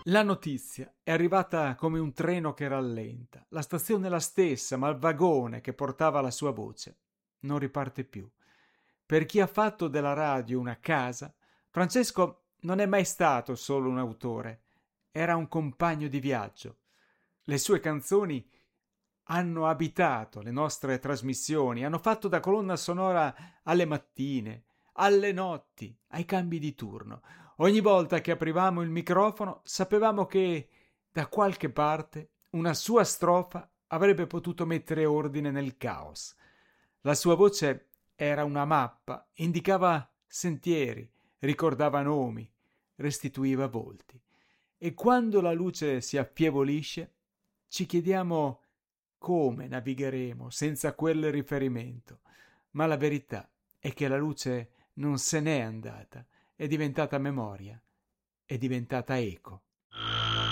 La notizia è arrivata come un treno che rallenta. La stazione è la stessa, ma il vagone che portava la sua voce non riparte più. Per chi ha fatto della radio una casa, Francesco non è mai stato solo un autore, era un compagno di viaggio. Le sue canzoni hanno abitato le nostre trasmissioni, hanno fatto da colonna sonora alle mattine, alle notti, ai cambi di turno. Ogni volta che aprivamo il microfono sapevamo che da qualche parte una sua strofa avrebbe potuto mettere ordine nel caos. La sua voce era una mappa, indicava sentieri, ricordava nomi, restituiva volti. E quando la luce si affievolisce, ci chiediamo come navigheremo senza quel riferimento. Ma la verità è che la luce non se n'è andata, è diventata memoria, è diventata eco.